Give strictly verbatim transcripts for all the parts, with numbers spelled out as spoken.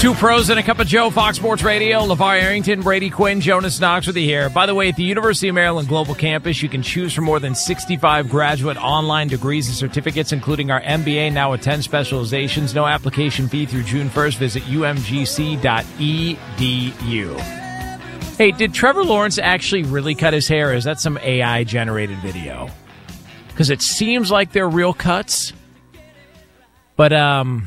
Two pros and a cup of Joe, Fox Sports Radio. LeVar Arrington, Brady Quinn, Jonas Knox with you here. By the way, at the University of Maryland Global Campus, you can choose from more than sixty-five graduate online degrees and certificates, including our M B A, now with ten specializations. No application fee through June first. Visit u m g c dot e d u. Hey, did Trevor Lawrence actually really cut his hair, or is that some A I-generated video? Because it seems like they're real cuts. But, um,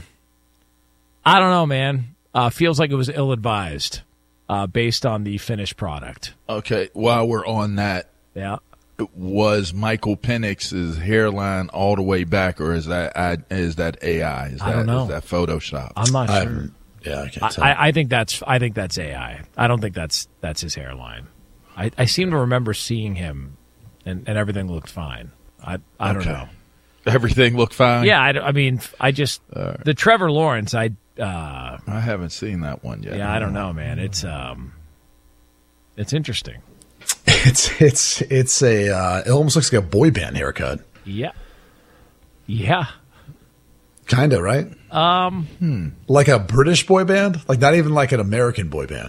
I don't know, man. Uh, feels like it was ill-advised uh, based on the finished product. Okay, while we're on that, yeah, was Michael Penix's hairline all the way back, or is that I, is that A I? Is that, I don't know. Is that Photoshop? I'm not I, sure. Yeah, I can't tell. I, I think that's I think that's A I. I don't think that's that's his hairline. I, I seem to remember seeing him, and, and everything looked fine. I I don't okay. know. Everything looked fine? Yeah, I, I mean, I just right. the Trevor Lawrence, I. Uh, I haven't seen that one yet. Yeah, I don't know, man. It's um, it's interesting. It's it's it's a uh, it almost looks like a boy band haircut. Yeah, yeah, kind of right. Um, hmm. Like a British boy band, like not even like an American boy band.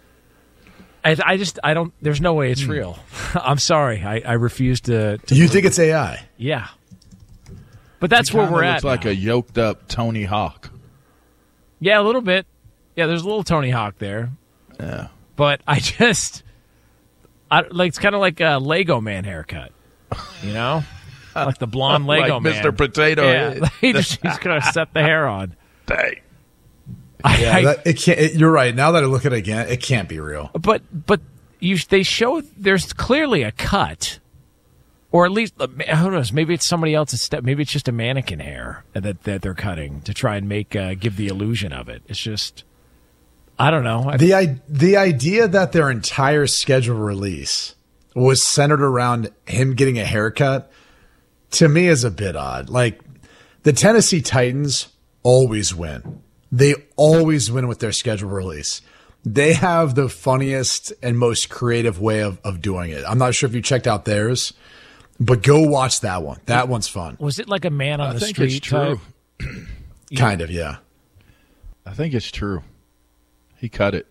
I, I just I don't. There's no way it's hmm. real. I'm sorry. I, I refuse to. to you think it's A I? Yeah, but that's where we're looks at. Looks like now. a yoked up Tony Hawk. Yeah, a little bit. Yeah, there's a little Tony Hawk there. Yeah. But I just, I, like it's kind of like a Lego Man haircut, you know? Like the blonde Lego like Man. Mister Potato yeah, Head. he just, he's going to set the hair on. Dang. Yeah, I, that, it can't, it, you're right. Now that I look at it again, it can't be real. But but you, they show there's clearly a cut. Or at least, who knows, maybe it's somebody else's step. Maybe it's just a mannequin hair that, that they're cutting to try and make uh, give the illusion of it. It's just, I don't know. I, the the idea that their entire schedule release was centered around him getting a haircut, to me, is a bit odd. Like, the Tennessee Titans always win. They always win with their schedule release. They have the funniest and most creative way of, of doing it. I'm not sure if you checked out theirs. But go watch that one. That one's fun. Was it like a man on I the think street? It's true. Kind of, yeah. I think it's true. He cut it.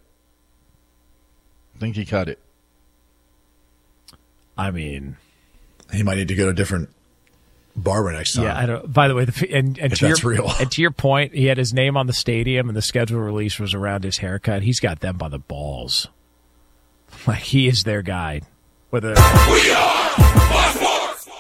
I think he cut it. I mean, he might need to go to a different barber next time. Yeah, I don't. By the way, the, and, and if to that's your, real. And to your point, he had his name on the stadium, and the schedule release was around his haircut. He's got them by the balls. Like, he is their guy. With a we are.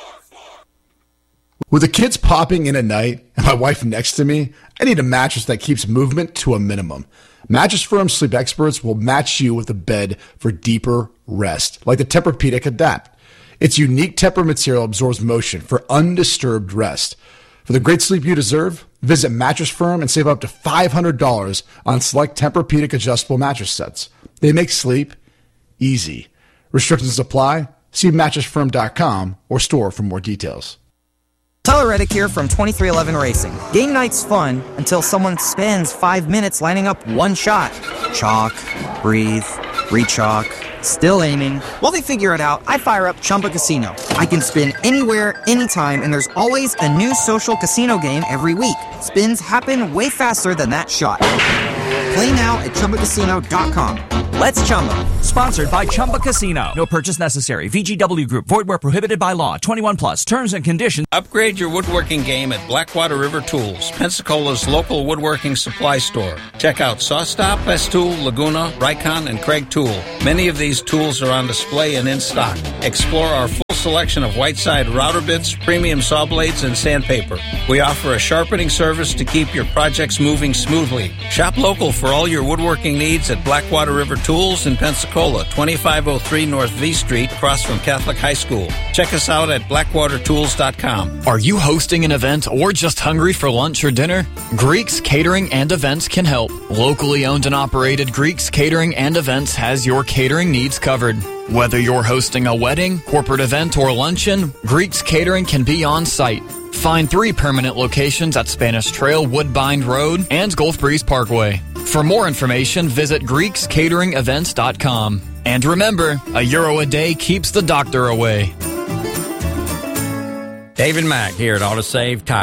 With the kids popping in at night and my wife next to me, I need a mattress that keeps movement to a minimum. Mattress Firm Sleep Experts will match you with a bed for deeper rest, like the Tempur-Pedic Adapt. Its unique Tempur material absorbs motion for undisturbed rest. For the great sleep you deserve, visit Mattress Firm and save up to five hundred dollars on select Tempur-Pedic adjustable mattress sets. They make sleep easy. Restrictions apply. See mattress firm dot com or store for more details. Tyler Reddick here from twenty-three eleven Racing. Game night's fun until someone spends five minutes lining up one shot. Chalk, breathe, re-chalk, still aiming. While they figure it out, I fire up Chumba Casino. I can spin anywhere, anytime, and there's always a new social casino game every week. Spins happen way faster than that shot. Play now at Chumba Casino dot com. Let's Chumba. Sponsored by Chumba Casino. No purchase necessary. V G W Group. Void where prohibited by law. twenty-one plus. Terms and conditions. Upgrade your woodworking game at Blackwater River Tools, Pensacola's local woodworking supply store. Check out SawStop, Festool, Laguna, Rikon, and Craig Tool. Many of these tools are on display and in stock. Explore our full selection of Whiteside router bits, premium saw blades, and sandpaper. We offer a sharpening service to keep your projects moving smoothly. Shop local for all your woodworking needs at Blackwater River Tools in Pensacola, twenty-five oh three North V Street, across from Catholic High School. Check us out at blackwater tools dot com. Are you hosting an event or just hungry for lunch or dinner? Greeks Catering and Events can help. Locally owned and operated Greeks Catering and Events has your catering needs covered. Whether you're hosting a wedding, corporate event, or luncheon, Greeks Catering can be on site. Find three permanent locations at Spanish Trail, Woodbine Road, and Gulf Breeze Parkway. For more information, visit greeks catering events dot com. And remember, a euro a day keeps the doctor away. David Mack here at AutoSave Tire.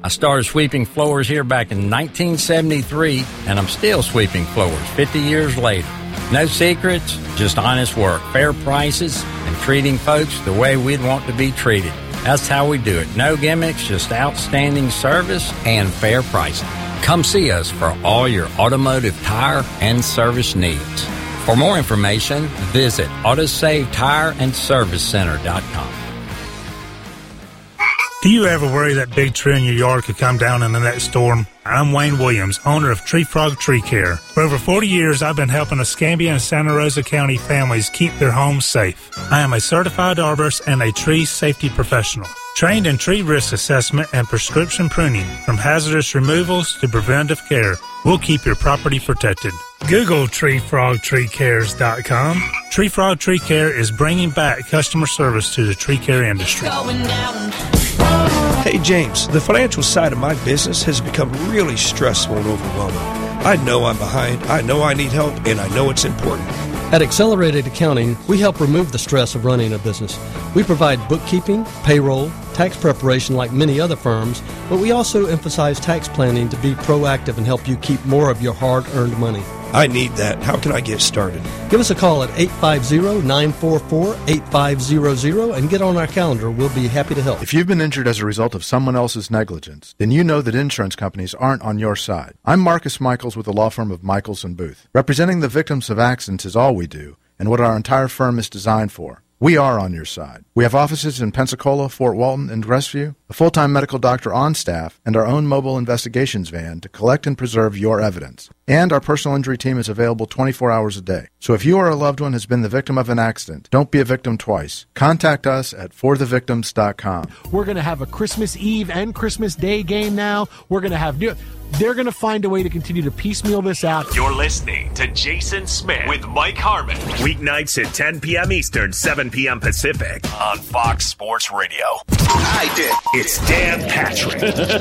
I started sweeping floors here back in nineteen seventy-three, and I'm still sweeping floors fifty years later. No secrets, just honest work, fair prices, and treating folks the way we'd want to be treated. That's how we do it. No gimmicks, just outstanding service and fair pricing. Come see us for all your automotive tire and service needs. For more information, visit autosave tire and service center dot com. Do you ever worry that big tree in your yard could come down in the next storm? I'm Wayne Williams, owner of Tree Frog Tree Care. For over forty years, I've been helping Escambia and Santa Rosa County families keep their homes safe. I am a certified arborist and a tree safety professional, trained in tree risk assessment and prescription pruning, from hazardous removals to preventive care. We'll keep your property protected. Google tree frog tree cares dot com. Tree Frog Tree Care is bringing back customer service to the tree care industry. Hey James, the financial side of my business has become really stressful and overwhelming. I know I'm behind, I know I need help, and I know it's important. At Accelerated Accounting, we help remove the stress of running a business. We provide bookkeeping, payroll, tax preparation like many other firms, but we also emphasize tax planning to be proactive and help you keep more of your hard-earned money. I need that. How can I get started? Give us a call at eight five zero, nine four four, eight five zero zero and get on our calendar. We'll be happy to help. If you've been injured as a result of someone else's negligence, then you know that insurance companies aren't on your side. I'm Marcus Michaels with the law firm of Michaels and Booth. Representing the victims of accidents is all we do, and what our entire firm is designed for. We are on your side. We have offices in Pensacola, Fort Walton, and Crestview, a full-time medical doctor on staff, and our own mobile investigations van to collect and preserve your evidence. And our personal injury team is available twenty-four hours a day. So if you or a loved one has been the victim of an accident, don't be a victim twice. Contact us at for the victims dot com. We're going to have a Christmas Eve and Christmas Day game now. We're going to have new... They're going to find a way to continue to piecemeal this out. You're listening to Jason Smith with Mike Harmon. Weeknights at ten p.m. Eastern, seven p.m. Pacific on Fox Sports Radio. I did. It's Dan Patrick.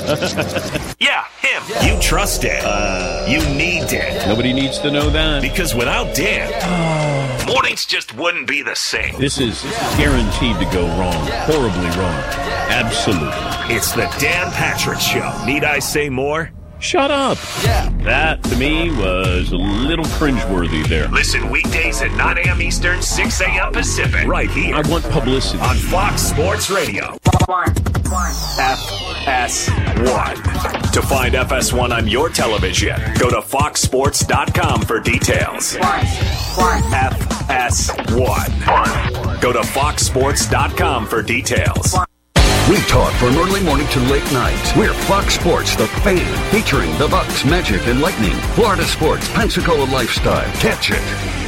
Yeah, him. Yeah. You trust Dan. Uh, you need Dan. Nobody needs to know that. Because without Dan, yeah. mornings just wouldn't be the same. This is guaranteed to go wrong. Horribly wrong. Absolutely. It's the Dan Patrick Show. Need I say more? Shut up. Yeah. That, to me, was a little cringeworthy there. Listen weekdays at nine a.m. Eastern, six a.m. Pacific. Right here. I want publicity. On Fox Sports Radio. F S one. To find F S one on your television, go to fox sports dot com for details. F S one. Go to fox sports dot com for details. We talk from early morning to late night. We're Fox Sports, the fan, featuring the Bucks, Magic, and Lightning. Florida sports, Pensacola lifestyle. Catch it.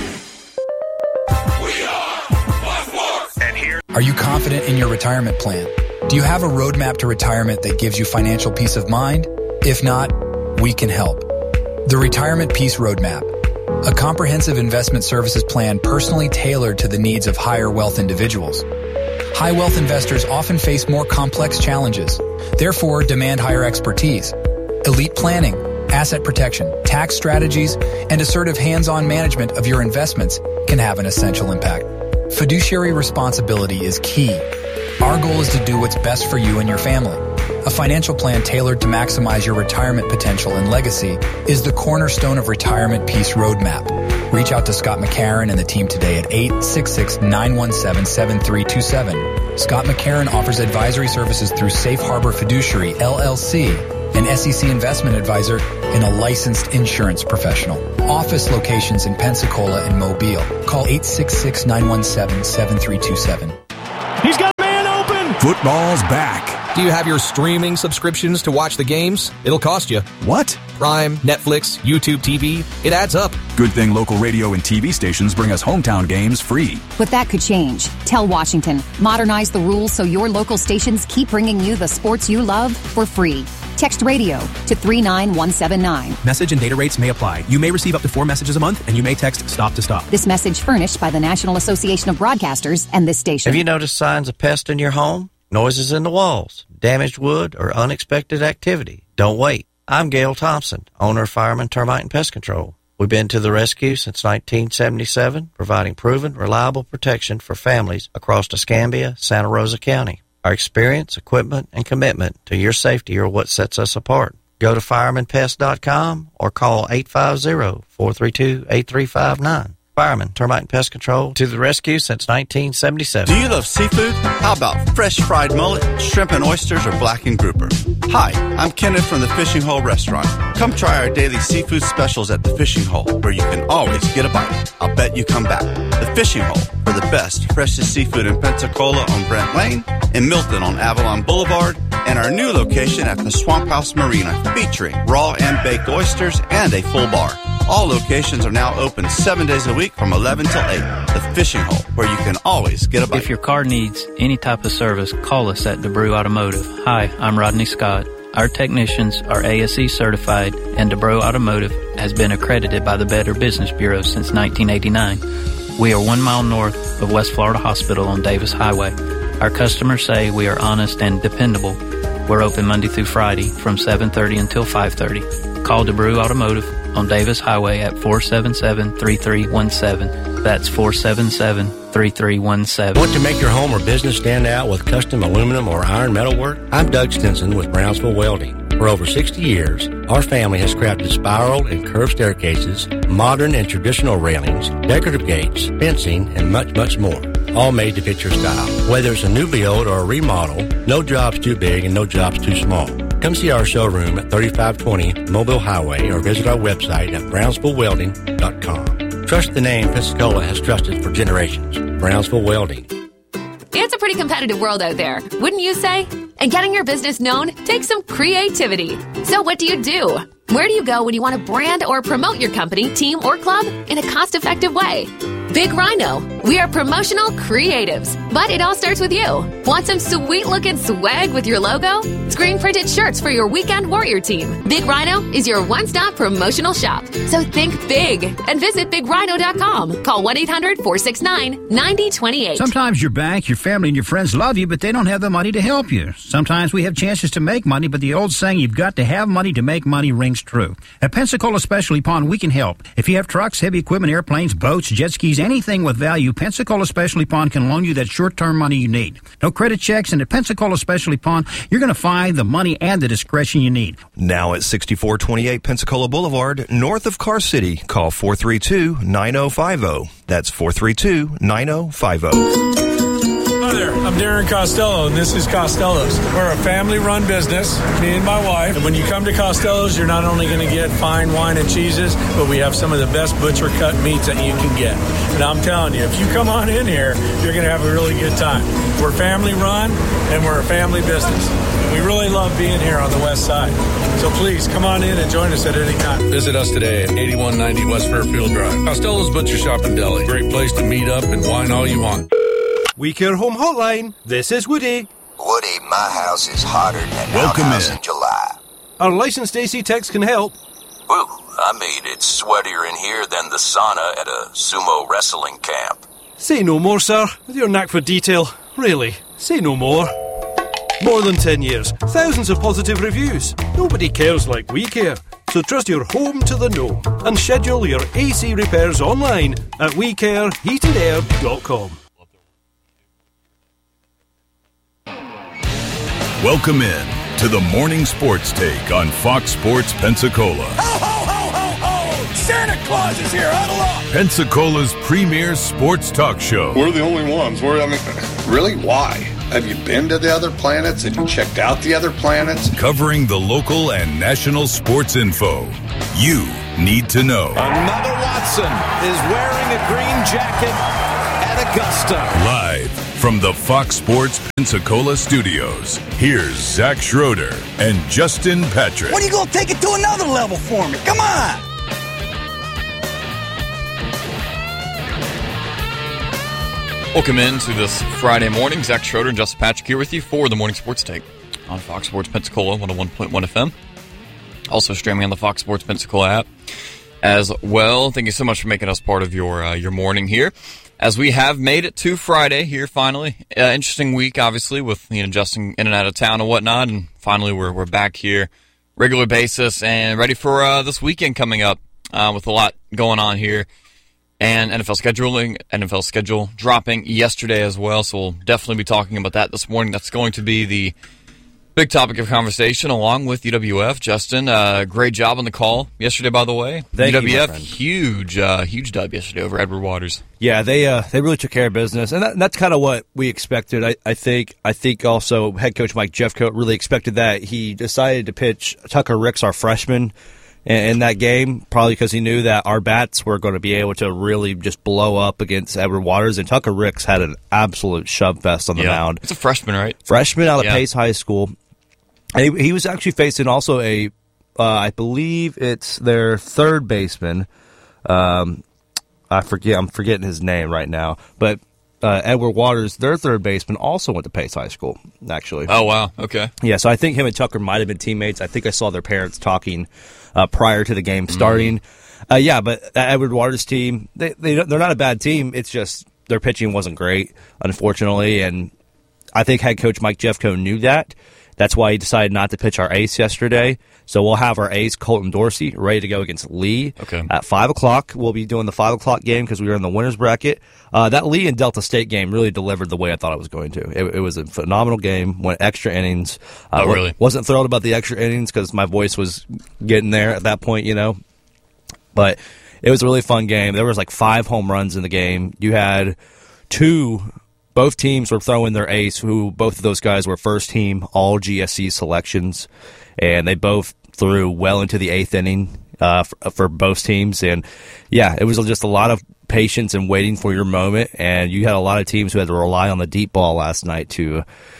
We are Fox Sports. And here. Are you confident in your retirement plan? Do you have a roadmap to retirement that gives you financial peace of mind? If not, we can help. The Retirement Peace Roadmap. A comprehensive investment services plan personally tailored to the needs of higher wealth individuals. High wealth investors often face more complex challenges, therefore demand higher expertise. Elite planning, asset protection, tax strategies, and assertive hands-on management of your investments can have an essential impact. Fiduciary responsibility is key. Our goal is to do what's best for you and your family. A financial plan tailored to maximize your retirement potential and legacy is the cornerstone of Retirement Peace Roadmap. Reach out to Scott McCarron and the team today at eight six six, nine one seven, seven three two seven. Scott McCarron offers advisory services through Safe Harbor Fiduciary, L L C, an S E C investment advisor, and a licensed insurance professional. Office locations in Pensacola and Mobile. Call eight six six, nine one seven, seven three two seven. He's got a man open! Football's back. Do you have your streaming subscriptions to watch the games? It'll cost you. What? Prime, Netflix, YouTube T V. It adds up. Good thing local radio and T V stations bring us hometown games free. But that could change. Tell Washington. Modernize the rules so your local stations keep bringing you the sports you love for free. Text radio to three nine one seven nine. Message and data rates may apply. You may receive up to four messages a month, and you may text stop to stop. This message furnished by the National Association of Broadcasters and this station. Have you noticed signs of pest in your home? Noises in the walls, damaged wood, or unexpected activity? Don't wait. I'm Gail Thompson, owner of Fireman Termite and Pest Control. We've been to the rescue since nineteen seventy-seven, providing proven, reliable protection for families across Escambia, Santa Rosa County. Our experience, equipment, and commitment to your safety are what sets us apart. Go to fireman pest dot com or call eight five zero, four three two, eight three five nine. Fireman, Termite and Pest Control, to the rescue since nineteen seventy-seven. Do you love seafood? How about fresh fried mullet, shrimp and oysters, or blackened grouper? Hi, I'm Kenneth from the Fishing Hole Restaurant. Come try our daily seafood specials at the Fishing Hole, where you can always get a bite. I'll bet you come back. The Fishing Hole, for the best, freshest seafood in Pensacola on Brent Lane, in Milton on Avalon Boulevard, and our new location at the Swamp House Marina, featuring raw and baked oysters and a full bar. All locations are now open seven days a week from eleven till eight. The Fishing Hole, where you can always get a bite. If your car needs any type of service, call us at DeBrew Automotive. Hi, I'm Rodney Scott. Our technicians are A S E certified, and DeBrew Automotive has been accredited by the Better Business Bureau since nineteen eighty-nine. We are one mile north of West Florida Hospital on Davis Highway. Our customers say we are honest and dependable. We're open Monday through Friday from seven thirty until five thirty. Call DeBrew Automotive on Davis Highway at four seven seven, three three one seven. That's four seven seven, three three one seven. Want to make your home or business stand out with custom aluminum or iron metal work? I'm Doug Stinson with Brownsville Welding. For over sixty years, our family has crafted spiral and curved staircases, modern and traditional railings, decorative gates, fencing, and much, much more. All made to fit your style. Whether it's a new build or a remodel, no job's too big and no job's too small. Come see our showroom at thirty-five twenty Mobile Highway or visit our website at brownsville welding dot com. Trust the name Pensacola has trusted for generations. Brownsville Welding. It's a pretty competitive world out there, wouldn't you say? And getting your business known takes some creativity. So what do you do? Where do you go when you want to brand or promote your company, team, or club in a cost-effective way? Big Rhino. We are promotional creatives, but it all starts with you. Want some sweet-looking swag with your logo? Screen-printed shirts for your weekend warrior team. Big Rhino is your one-stop promotional shop. So think big and visit big rhino dot com. Call one eight hundred, four six nine, nine zero two eight. Sometimes your bank, your family, and your friends love you, but they don't have the money to help you. Sometimes we have chances to make money, but the old saying, you've got to have money to make money, rings true. At Pensacola Specialty Pond, we can help. If you have trucks, heavy equipment, airplanes, boats, jet skis, anything with value, Pensacola Specialty Pond can loan you that short-term money you need. No credit checks, and at Pensacola Specialty Pond, you're going to find the money and the discretion you need. Now at sixty-four twenty-eight Pensacola Boulevard, north of Car City, call four three two, nine zero five zero. That's four three two, nine zero five zero. Hi there, I'm Darren Costello, and this is Costello's. We're a family-run business, me and my wife. And when you come to Costello's, you're not only going to get fine wine and cheeses, but we have some of the best butcher-cut meats that you can get. And I'm telling you, if you come on in here, you're going to have a really good time. We're family-run, and we're a family business. And we really love being here on the west side. So please, come on in and join us at any time. Visit us today at eighty-one ninety West Fairfield Drive. Costello's Butcher Shop and Deli. Great place to meet up and wine all you want. We Care Home Hotline. This is Woody. Woody, my house is hotter than an Welcome outhouse in. in July. Our licensed A C techs can help. Woo, I mean, it's sweatier in here than the sauna at a sumo wrestling camp. Say no more, sir. With your knack for detail. Really, say no more. More than ten years. Thousands of positive reviews. Nobody cares like we care. So trust your home to the know and schedule your A C repairs online at we care heated air dot com. Welcome in to the Morning Sports Take on Fox Sports Pensacola. Ho, ho, ho, ho, ho! Santa Claus is here, huddle up! Pensacola's premier sports talk show. We're the only ones. We're, I mean, really, why? Have you been to the other planets? Have you checked out the other planets? Covering the local and national sports info you need to know. Another Watson is wearing a green jacket at Augusta. Live from the Fox Sports Pensacola studios, here's Zach Schroeder and Justin Patrick. When are you going to take it to another level for me? Come on! Welcome into this Friday morning. Zach Schroeder and Justin Patrick here with you for the Morning Sports Take on Fox Sports Pensacola one oh one point one F M. Also streaming on the Fox Sports Pensacola app as well. Thank you so much for making us part of your uh, your morning here, as we have made it to Friday here finally. Uh, interesting week, obviously, with you know adjusting in and out of town and whatnot, and finally we're we're back here, regular basis, and ready for uh, this weekend coming up uh, with a lot going on here and N F L scheduling, N F L schedule dropping yesterday as well, so we'll definitely be talking about that this morning. That's going to be the big topic of conversation along with U W F. Justin, uh, great job on the call yesterday, by the way. Thank U W F, you, my friend. huge, uh, huge dub yesterday over Edward Waters. Yeah, they uh, they really took care of business, and that, that's kind of what we expected. I, I think I think also head coach Mike Jeffcoat really expected that. He decided to pitch Tucker Ricks, our freshman, in, in that game, probably because he knew that our bats were going to be able to really just blow up against Edward Waters, and Tucker Ricks had an absolute shove fest on the Yeah. mound. It's a freshman, right? Freshman out of Yeah. Pace High School. He, he was actually facing also a, uh, I believe it's their third baseman. Um, I forget, I'm forgetting his name right now. But uh, Edward Waters, their third baseman, also went to Pace High School, actually. Oh, wow. Okay. Yeah, so I think him and Tucker might have been teammates. I think I saw their parents talking uh, prior to the game starting. Mm. Uh, yeah, but that Edward Waters team, they, they, they're not a bad team. It's just their pitching wasn't great, unfortunately. And I think head coach Mike Jeffcoat knew that. That's why he decided not to pitch our ace yesterday. So we'll have our ace, Colton Dorsey, ready to go against Lee. Okay. At five o'clock, we'll be doing the five o'clock game because we were in the winner's bracket. Uh, that Lee and Delta State game really delivered the way I thought it was going to. It, it was a phenomenal game, went extra innings. Uh, Oh, really? Wasn't thrilled about the extra innings because my voice was getting there at that point, you know. But it was a really fun game. There was like five home runs in the game. You had two... Both teams were throwing their ace, who both of those guys were first-team all G S C selections, and they both threw well into the eighth inning uh, for, for both teams. And, yeah, it was just a lot of patience and waiting for your moment, and you had a lot of teams who had to rely on the deep ball last night to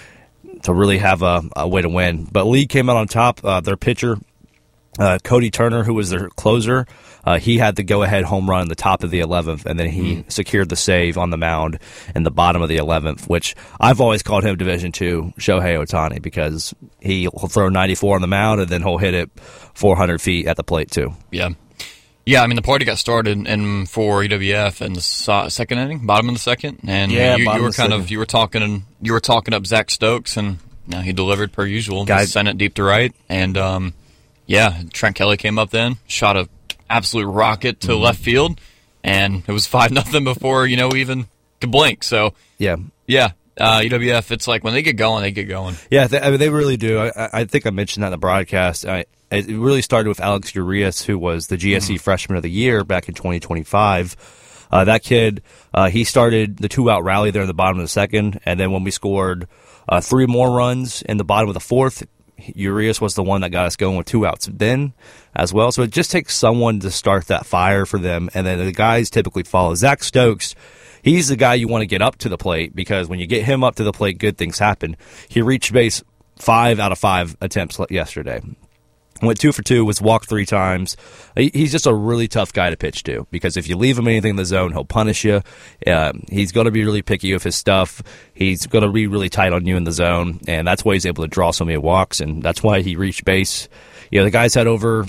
to really have a, a way to win. But Lee came out on top. Uh, their pitcher, uh, Cody Turner, who was their closer, Uh, he had the go-ahead home run in the top of the eleventh, and then he mm. secured the save on the mound in the bottom of the eleventh, which I've always called him Division two Shohei Ohtani because he'll throw ninety-four on the mound, and then he'll hit it four hundred feet at the plate, too. Yeah. Yeah, I mean, the party got started in, for U W F in the so- second inning, bottom of the second, and yeah, you, you were kind second. of you were talking you were talking up Zach Stokes, and you know, he delivered per usual. Guy- He sent it deep to right, and um, yeah, Trent Kelly came up then, shot a absolute rocket to mm-hmm. left field, and it was five nothing before you know we even could blink. So yeah, yeah, uh, U W F. It's like when they get going, they get going. Yeah, they, I mean, they really do. I, I think I mentioned that in the broadcast. I, it really started with Alex Urias, who was the G S C mm-hmm. Freshman of the Year back in twenty twenty-five. Uh, that kid, uh, he started the two-out rally there in the bottom of the second, and then when we scored uh, three more runs in the bottom of the fourth, Urias was the one that got us going with two outs then as well. So it just takes someone to start that fire for them, and then the guys typically follow. Zach Stokes, he's the guy you want to get up to the plate because when you get him up to the plate, good things happen. He reached base five out of five attempts yesterday. Went two for two, was walked three times. He's just a really tough guy to pitch to because if you leave him anything in the zone, he'll punish you. Uh, he's going to be really picky with his stuff. He's going to be really tight on you in the zone, and that's why he's able to draw so many walks, and that's why he reached base. You know, the guy's had over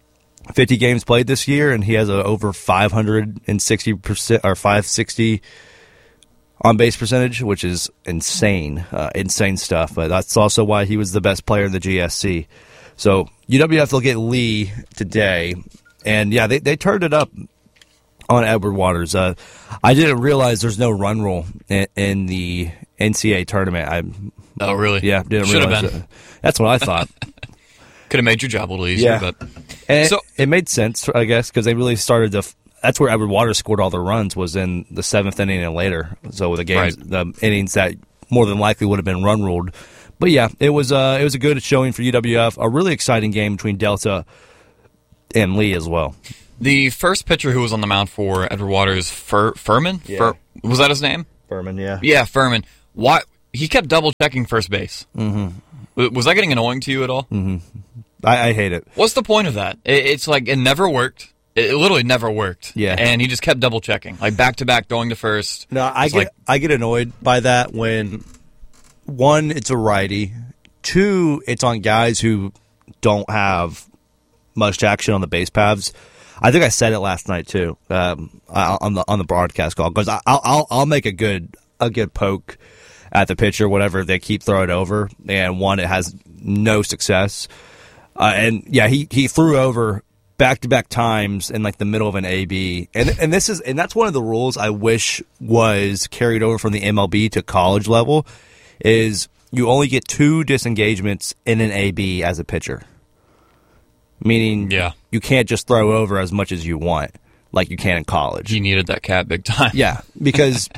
fifty games played this year, and he has a over five hundred sixty percent or five sixty on base percentage, which is insane, uh, insane stuff. But that's also why he was the best player in the G S C. So U W F will get Lee today, and yeah, they, they turned it up on Edward Waters. Uh, I didn't realize there's no run rule in, in the N C A A tournament. I, oh, really? Yeah, didn't Should realize have been. That. That's what I thought. Could have made your job a little easier, yeah. but and so it, it made sense, I guess, because they really started to. That's where Edward Waters scored all the runs was in the seventh inning and later. So the games, right. the innings that more than likely would have been run ruled. But yeah, it was uh, it was a good showing for U W F. A really exciting game between Delta and Lee as well. The first pitcher who was on the mound for Edward Waters, Fur- Furman, yeah. Fur- was that his name? Furman, yeah, yeah, Furman. Why he kept double checking first base? Mm-hmm. Was that getting annoying to you at all? Mm-hmm. I, I hate it. What's the point of that? It, it's like it never worked. It literally never worked. Yeah, and he just kept double checking, like back to back, going to first. No, I it's get like, I get annoyed by that when. One, it's a righty. Two, it's on guys who don't have much action on the base paths. I think I said it last night too um, on the on the broadcast call because I'll, I'll I'll make a good a good poke at the pitcher, whatever they keep throwing over, and one it has no success. Uh, and yeah, he he threw over back-to-back times in like the middle of an A B. And and this is and that's one of the rules I wish was carried over from the M L B to college level is you only get two disengagements in an A B as a pitcher. Meaning yeah. you can't just throw over as much as you want like you can in college. You needed that cat big time. Yeah, because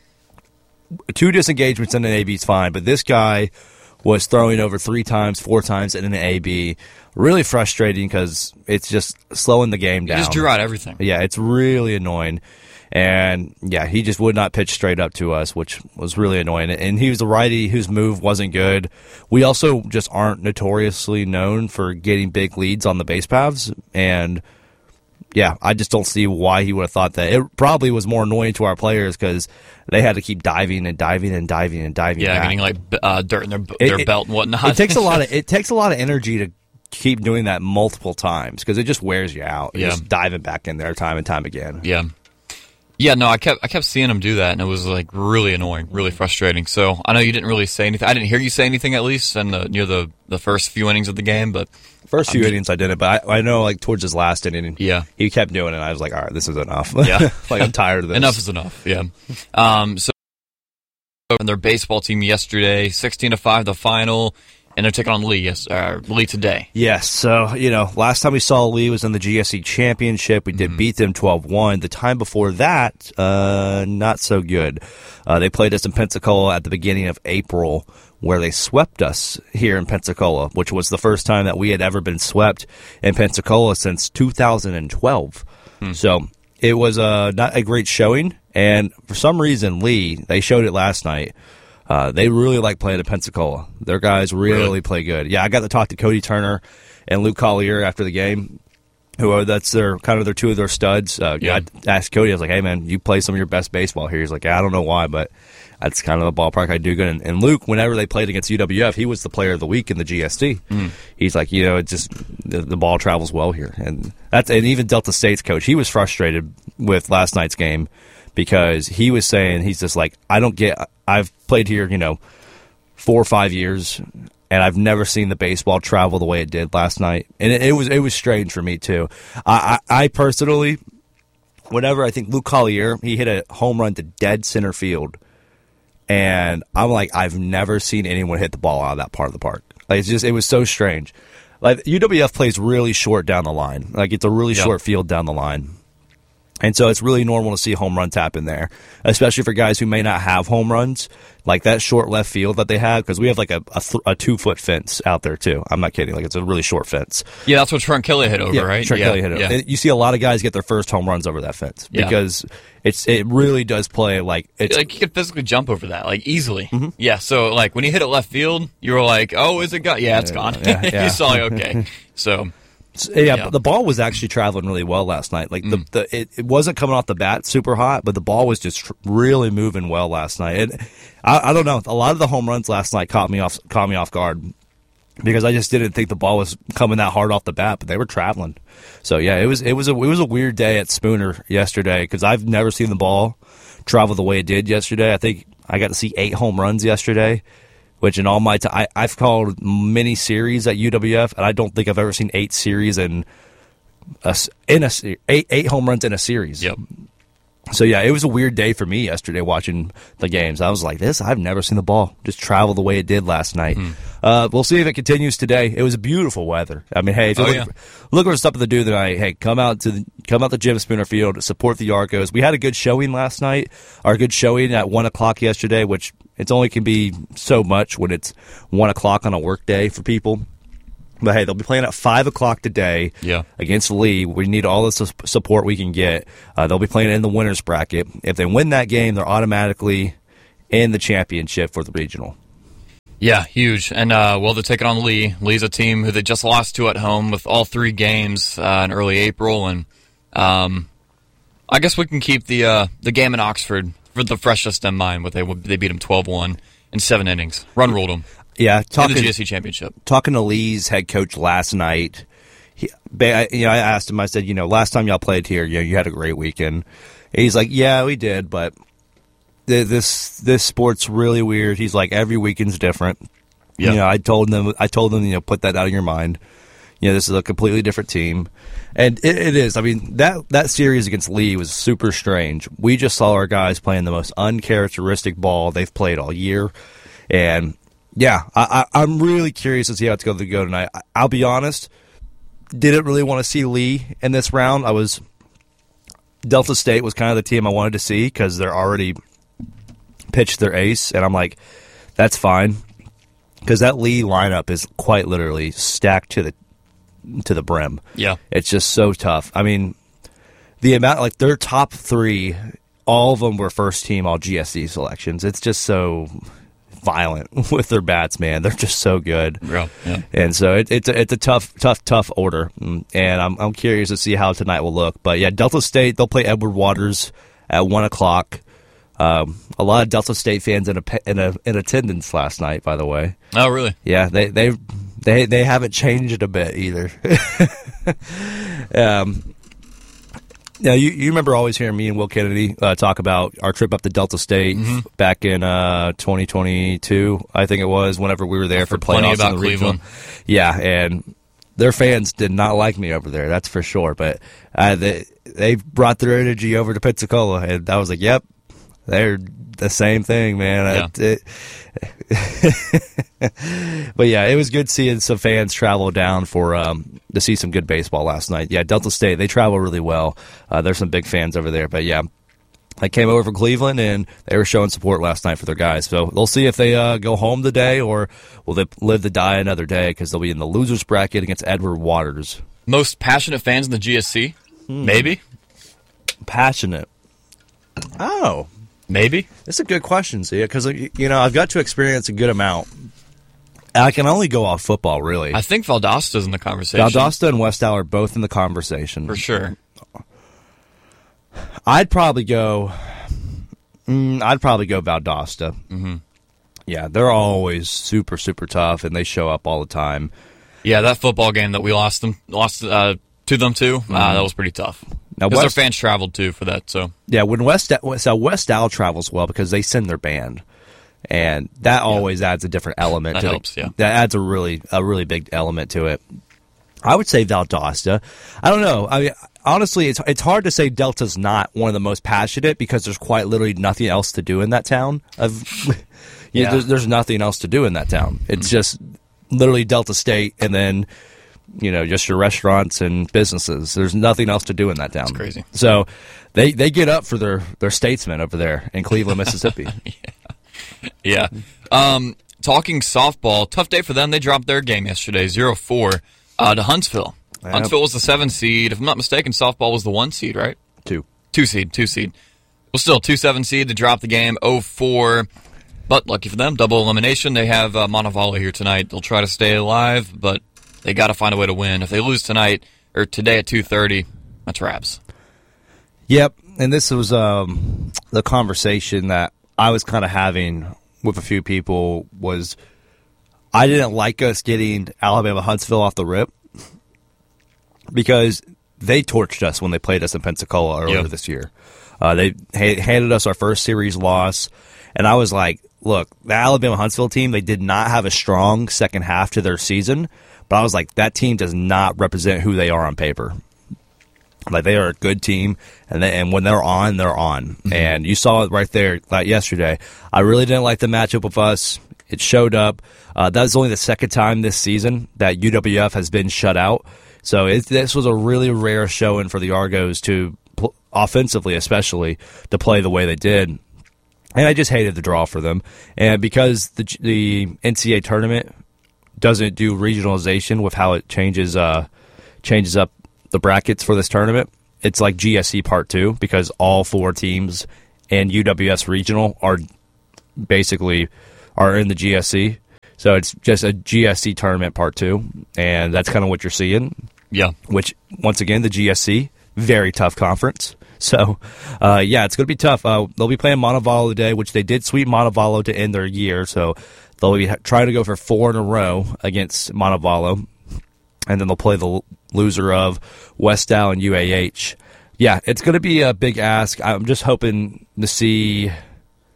two disengagements in an A B is fine, but this guy was throwing over three times, four times in an A B. Really frustrating because it's just slowing the game down. He just drew out everything. Yeah, it's really annoying. And, yeah, he just would not pitch straight up to us, which was really annoying. And he was a righty whose move wasn't good. We also just aren't notoriously known for getting big leads on the base paths. And, yeah, I just don't see why he would have thought that. It probably was more annoying to our players because they had to keep diving and diving and diving and diving. Yeah, back. getting like uh, dirt in their, their it, belt and whatnot. It takes a lot of it takes a lot of energy to keep doing that multiple times because it just wears you out. You're Yeah. just diving back in there time and time again. Yeah. Yeah, no, I kept I kept seeing him do that, and it was like really annoying, really frustrating. So I know you didn't really say anything. I didn't hear you say anything at least in the, near the, the first few innings of the game, but First few I'm innings I didn't, but I, I know like towards his last inning, yeah. he kept doing it, and I was like, all right, this is enough. Yeah. Like, I'm tired of this. Enough is enough, yeah. Um, so and their baseball team yesterday, sixteen to five, the final, and they're taking on Lee, yes, uh, Lee today. Yes, so, you know, last time we saw Lee was in the G S C Championship. We did mm-hmm. beat them twelve one. The time before that, uh, not so good. Uh, they played us in Pensacola at the beginning of April, where they swept us here in Pensacola, which was the first time that we had ever been swept in Pensacola since two thousand twelve. Hmm. So it was uh, not a great showing, and for some reason, Lee, they showed it last night. Uh, they really like playing at Pensacola. Their guys really, really play good. Yeah, I got to talk to Cody Turner and Luke Collier after the game, who are that's their kind of their two of their studs. Uh, yeah. I asked Cody, I was like, "Hey man, you play some of your best baseball here." He's like, yeah, "I don't know why, but that's kind of the ballpark I do good." And, and Luke, whenever they played against U W F, he was the player of the week in the G S T. Mm. He's like, you know, it just the, the ball travels well here, and that's and even Delta State's coach, he was frustrated with last night's game because he was saying he's just like, I don't get. I've played here, you know, four or five years. And I've never seen the baseball travel the way it did last night, and it, it was it was strange for me too. I, I, I personally, whenever I think Luke Collier, he hit a home run to dead center field, and I'm like, I've never seen anyone hit the ball out of that part of the park. Like it's just it was so strange. Like U W F plays really short down the line, like it's a really yep. short field down the line. And so it's really normal to see home runs happen there, especially for guys who may not have home runs, like that short left field that they have, because we have like a, a, th- a two-foot fence out there, too. I'm not kidding. Like, it's a really short fence. Yeah, that's what Trent Kelly hit over, yeah, right? Trent yeah, Kelly hit over. Yeah. And you see a lot of guys get their first home runs over that fence yeah. because it's it really does play like... it's like, you could physically jump over that, like, easily. Mm-hmm. Yeah, so, like, when you hit it left field, you were like, oh, is it gone? Yeah, it's gone. Yeah, yeah. You saw it, okay. So... Yeah, yeah, but the ball was actually traveling really well last night. Like the, mm. the it, it wasn't coming off the bat super hot, but the ball was just tr- really moving well last night. And I, I don't know, a lot of the home runs last night caught me off caught me off guard because I just didn't think the ball was coming that hard off the bat, but they were traveling. So yeah, it was it was a it was a weird day at Spooner yesterday because I've never seen the ball travel the way it did yesterday. I think I got to see eight home runs yesterday. Which in all my time, I've called many series at U W F, and I don't think I've ever seen eight series in a, in a eight eight home runs in a series. Yep. So yeah, it was a weird day for me yesterday watching the games. I was like, this, I've never seen the ball just travel the way it did last night. Mm. Uh, we'll see if it continues today. It was beautiful weather. I mean, hey, if you're oh, looking, yeah. for, looking for something to do tonight, hey, come out to the, come out to Jim Spooner Field, support the Arcos. We had a good showing last night, or a good showing at one o'clock yesterday, which it only can be so much when it's one o'clock on a work day for people. But hey, they'll be playing at five o'clock today yeah. against Lee. We need all the su- support we can get. Uh, they'll be playing in the winner's bracket. If they win that game, they're automatically in the championship for the regional. Yeah, huge. And, uh, well, they're taking on Lee. Lee's a team who they just lost to at home with all three games uh, in early April. And um, I guess we can keep the uh, the game in Oxford for the freshest in mind. But they they beat them twelve one in seven innings. Run ruled them. Yeah, talking in the G S C championship. Talking to Lee's head coach last night, he, you know, I asked him. I said, you know, last time y'all played here, you know, you had a great weekend. And he's like, yeah, we did, but this this sport's really weird. He's like, every weekend's different. Yep. You know, I told them, I told them, you know, put that out of your mind. You know, this is a completely different team. And it, it is. I mean, that, that series against Lee was super strange. We just saw our guys playing the most uncharacteristic ball they've played all year. And, yeah, I, I, I'm really curious to see how it's going to go tonight. I, I'll be honest, didn't really want to see Lee in this round. I was Delta State was kind of the team I wanted to see because they're already pitched their ace. And I'm like, that's fine. Because that Lee lineup is quite literally stacked to the to the brim. Yeah. It's just so tough. I mean, the amount, like their top three, all of them were first team all G S C selections. It's just so violent with their bats, man. They're just so good. Yeah. yeah. And so it, it's, a, it's a tough, tough, tough order. And I'm, I'm curious to see how tonight will look. But yeah, Delta State, they'll play Edward Waters at one o'clock. Um, a lot of Delta State fans in, a, in, a, in attendance last night, by the way. Oh, really? Yeah, they they they they haven't changed a bit either. um, now you you remember always hearing me and Will Kennedy uh, talk about our trip up to Delta State mm-hmm. back in uh, twenty twenty-two, I think it was, whenever we were there for, for playoffs about in the regional. Cleveland. Yeah, and their fans did not like me over there, that's for sure. But uh, they they brought their energy over to Pensacola, and I was like, yep. They're the same thing, man. Yeah. It, it, but yeah, it was good seeing some fans travel down for um, to see some good baseball last night. Yeah, Delta State, they travel really well. Uh, there's some big fans over there. But yeah, I came over from Cleveland, and they were showing support last night for their guys. So they'll see if they uh, go home today or will they live to die another day because they'll be in the losers bracket against Edward Waters. Most passionate fans in the G S C? Hmm. Maybe? Passionate. Oh. Maybe. That's a good question, see, because you know I've got to experience a good amount. I can only go off football, really. I think Valdosta's in the conversation. Valdosta and West Al are both in the conversation for sure. I'd probably go. Mm, I'd probably go Valdosta. Mm-hmm. Yeah, they're always super, super tough, and they show up all the time. Yeah, that football game that we lost them lost uh, to them too. Mm-hmm. Uh, that was pretty tough. Now, because West, their fans traveled too for that. So yeah, when West so West Al travels well because they send their band, and that yeah. always adds a different element. That to helps. The, yeah, that adds a really a really big element to it. I would say Valdosta. I don't know. I mean, honestly, it's it's hard to say Delta's not one of the most passionate because there's quite literally nothing else to do in that town. Of yeah, there's, there's nothing else to do in that town. It's mm-hmm. just literally Delta State, and then. You know, just your restaurants and businesses. There's nothing else to do in that town. That's crazy. So they they get up for their, their statesmen over there in Cleveland, Mississippi. yeah. yeah. Um, talking softball, tough day for them. They dropped their game yesterday, zero four, uh, to Huntsville. Yep. Huntsville was the seven seed. If I'm not mistaken, softball was the one seed, right? Two. Two seed, two seed. Well, still, two seven seed. They dropped the game, oh four. But lucky for them, double elimination. They have uh, Montevallo here tonight. They'll try to stay alive, but they got to find a way to win. If they lose tonight or today at two thirty, that's wraps. Yep, and this was um, the conversation that I was kind of having with a few people was I didn't like us getting Alabama Huntsville off the rip because they torched us when they played us in Pensacola earlier yep. this year. Uh, they ha- handed us our first series loss, and I was like, look, the Alabama Huntsville team, they did not have a strong second half to their season. But I was like, that team does not represent who they are on paper. Like, they are a good team, and they, and when they're on, they're on. Mm-hmm. And you saw it right there like yesterday. I really didn't like the matchup with us. It showed up. Uh, that was only the second time this season that U W F has been shut out. So it, this was a really rare showing for the Argos to, offensively especially, to play the way they did. And I just hated the draw for them. And because the, the N C double A tournament doesn't do regionalization with how it changes uh, changes up the brackets for this tournament. It's like G S C Part two because all four teams and U W S Regional are basically are in the G S C. So it's just a G S C tournament Part two, and that's kind of what you're seeing. Yeah. Which, once again, the G S C, very tough conference. So, uh, yeah, it's going to be tough. Uh, they'll be playing Montevallo today, which they did sweep Montevallo to end their year, so they'll be trying to go for four in a row against Montevallo, and then they'll play the loser of West Al and U A H. Yeah, it's going to be a big ask. I'm just hoping to see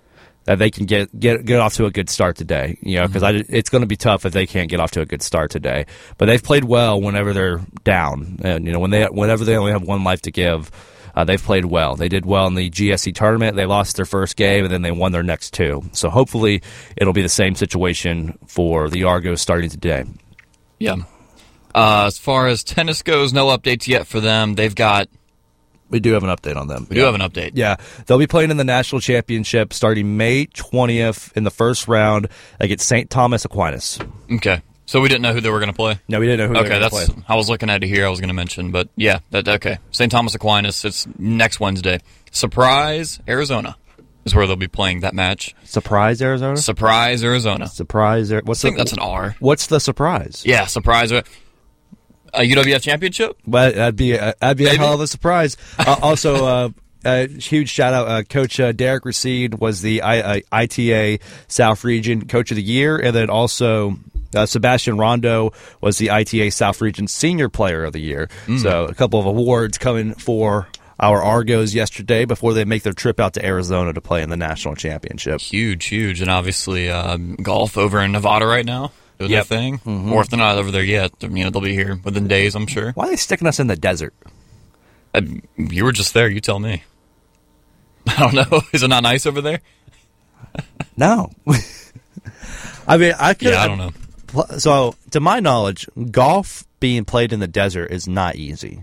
that they can get get get off to a good start today. You know, because mm-hmm. it's going to be tough if they can't get off to a good start today. But they've played well whenever they're down, and you know when they whenever they only have one life to give. Uh, they've played well. They did well in the G S C tournament. They lost their first game, and then they won their next two. So hopefully it'll be the same situation for the Argos starting today. Yeah. Uh, as far as tennis goes, no updates yet for them. They've got... We do have an update on them. We yeah. do have an update. Yeah. They'll be playing in the National Championship starting May twentieth in the first round against Saint Thomas Aquinas. Okay. So we didn't know who they were going to play? No, we didn't know who okay, they were going to play. I was looking at it here. I was going to mention, but yeah, that okay. Saint Thomas Aquinas, it's next Wednesday. Surprise, Arizona is where they'll be playing that match. Surprise, Arizona? Surprise, Arizona. Surprise, What's I think the, that's an R. What's the surprise? Yeah, surprise. A U W F championship? Well, that'd be a, that'd be Maybe. a hell of a surprise. uh, also, uh, a huge shout out, uh, Coach uh, Derek Racine was the I, uh, I T A South Region Coach of the Year, and then also uh, Sebastian Rondo was the I T A South Region Senior Player of the Year. Mm. So a couple of awards coming for our Argos yesterday before they make their trip out to Arizona to play in the national championship. Huge, huge, and obviously um, golf over in Nevada right now. Doing yep. their thing. Mm-hmm. Or if they're not over there yet, you know, they'll be here within days, I'm sure. Why are they sticking us in the desert? Uh, you were just there. You tell me. I don't know. Is it not nice over there? No. I mean, I could. Yeah, I don't know. So, to my knowledge, golf being played in the desert is not easy.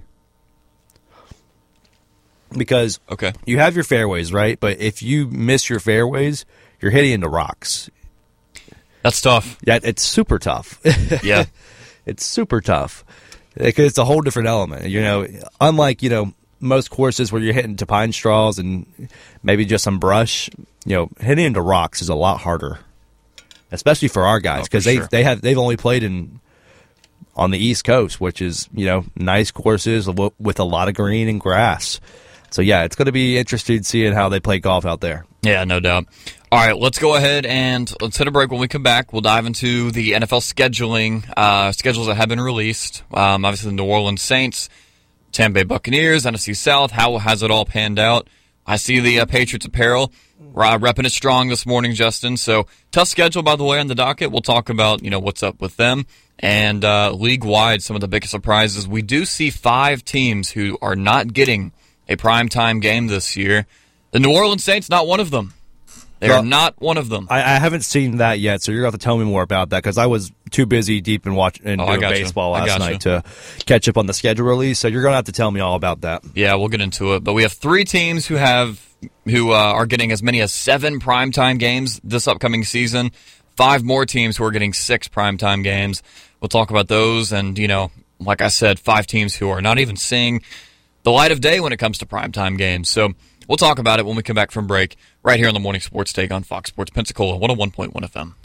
Because okay. you have your fairways, right? But if you miss your fairways, you're hitting into rocks. That's tough. Yeah, it's super tough. Yeah. It's super tough. Because it's a whole different element. You know, unlike, you know, most courses where you're hitting to pine straws and maybe just some brush, you know, hitting into rocks is a lot harder. Especially for our guys, because oh, they sure. they have they've only played in on the East Coast, which is, you know, nice courses with a lot of green and grass. So yeah, it's going to be interesting seeing how they play golf out there. Yeah, no doubt. All right, let's go ahead and let's hit a break. When we come back, we'll dive into the N F L scheduling uh, schedules that have been released. Um, obviously, the New Orleans Saints, Tampa Bay Buccaneers, N F C South. How has it all panned out? I see the uh, Patriots apparel uh, repping it strong this morning, Justin. So tough schedule, by the way, on the docket. We'll talk about, you know, what's up with them and uh, league-wide, some of the biggest surprises. We do see five teams who are not getting a primetime game this year. The New Orleans Saints, not one of them. They well, are not one of them. I, I haven't seen that yet, so you're going to have to tell me more about that because I was too busy deep in watching and oh, doing baseball you. last night to catch up on the schedule release. So you're going to have to tell me all about that. Yeah, we'll get into it. But we have three teams who have who uh, are getting as many as seven primetime games this upcoming season. Five more teams who are getting six primetime games. We'll talk about those, and you know, like I said, five teams who are not even seeing the light of day when it comes to primetime games. So we'll talk about it when we come back from break, right here on the Morning Sports Take on Fox Sports Pensacola, one oh one point one F M.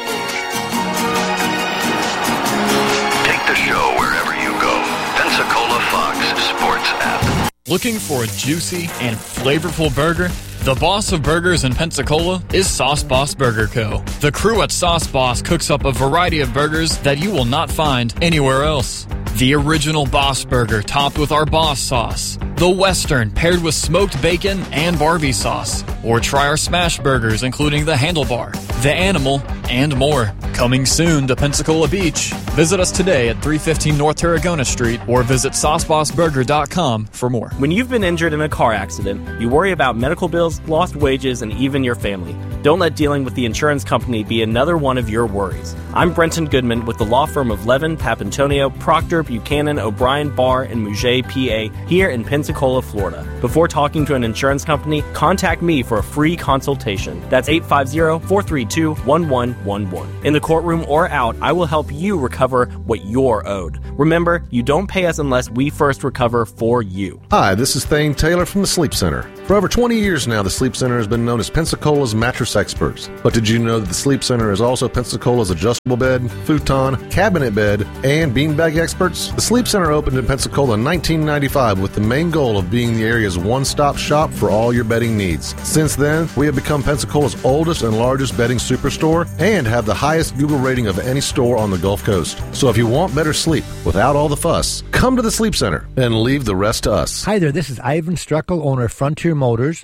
Take the show wherever you go. Pensacola Fox Sports app. Looking for a juicy and flavorful burger? The boss of burgers in Pensacola is Sauce Boss Burger Co. The crew at Sauce Boss cooks up a variety of burgers that you will not find anywhere else. The original Boss Burger topped with our Boss sauce. The Western paired with smoked bacon and Barbie sauce. Or try our smash burgers including the Handlebar, the Animal, and more. Coming soon to Pensacola Beach. Visit us today at three fifteen North Tarragona Street or visit sauce boss burger dot com for more. When you've been injured in a car accident, you worry about medical bills, lost wages, and even your family. Don't let dealing with the insurance company be another one of your worries. I'm Brenton Goodman with the law firm of Levin, Papantonio, Proctor, Buchanan, O'Brien, Barr, and Mouget, P A, here in Pensacola, Florida. Before talking to an insurance company, contact me for a free consultation. That's eight five zero, four three two, one one one one. In the courtroom or out, I will help you recover what you're owed. Remember, you don't pay us unless we first recover for you. Hi, this is Thane Taylor from the Sleep Center. For over twenty years now, the Sleep Center has been known as Pensacola's mattress experts. But did you know that the Sleep Center is also Pensacola's adjustable bed, futon, cabinet bed, and beanbag experts? The Sleep Center opened in Pensacola in nineteen ninety-five with the main goal of being the area's one-stop shop for all your bedding needs. Since then, we have become Pensacola's oldest and largest bedding superstore and have the highest Google rating of any store on the Gulf Coast. So if you want better sleep without all the fuss, come to the Sleep Center and leave the rest to us. Hi there, this is Ivan Struckel, owner of Frontier Motors.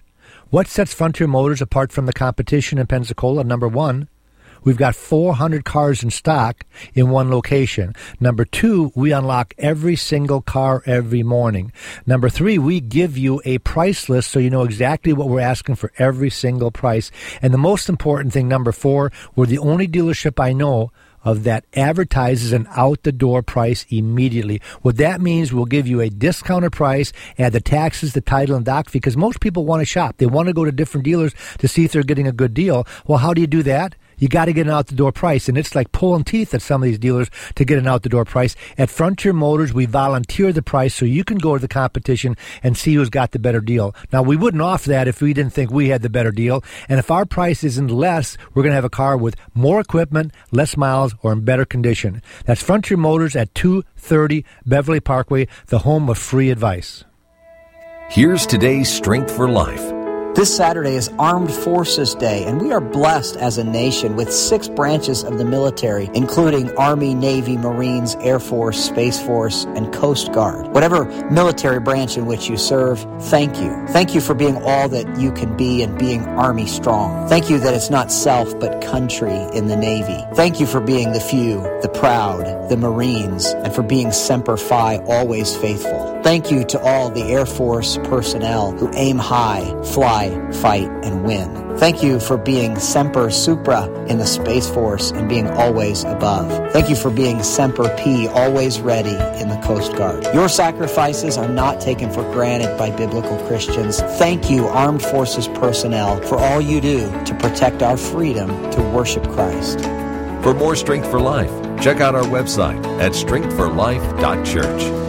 What sets Frontier Motors apart from the competition in Pensacola? Number one, we've got four hundred cars in stock in one location. Number two, we unlock every single car every morning. Number three, we give you a price list so you know exactly what we're asking for every single price. And the most important thing, number four, we're the only dealership I know of that advertises an out-the-door price immediately. What that means, we'll give you a discounted price, add the taxes, the title, and doc fee, because most people want to shop. They want to go to different dealers to see if they're getting a good deal. Well, how do you do that? You got to get an out-the-door price, and it's like pulling teeth at some of these dealers to get an out-the-door price. At Frontier Motors, we volunteer the price so you can go to the competition and see who's got the better deal. Now, we wouldn't offer that if we didn't think we had the better deal, and if our price isn't less, we're going to have a car with more equipment, less miles, or in better condition. That's Frontier Motors at two thirty Beverly Parkway, the home of free advice. Here's today's Strength for Life. This Saturday is Armed Forces Day, and we are blessed as a nation with six branches of the military, including Army, Navy, Marines, Air Force, Space Force, and Coast Guard. Whatever military branch in which you serve, thank you. Thank you for being all that you can be and being Army strong. Thank you that it's not self but country in the Navy. Thank you for being the few, the proud, the Marines, and for being Semper Fi, always faithful. Thank you to all the Air Force personnel who aim high, fly, fight, and win. Thank you for being Semper Supra in the Space Force and being always above. Thank you for being Semper P, always ready in the Coast Guard. Your sacrifices are not taken for granted by biblical Christians. Thank you, Armed Forces personnel, for all you do to protect our freedom to worship Christ. For more Strength for Life, check out our website at strength for life dot church.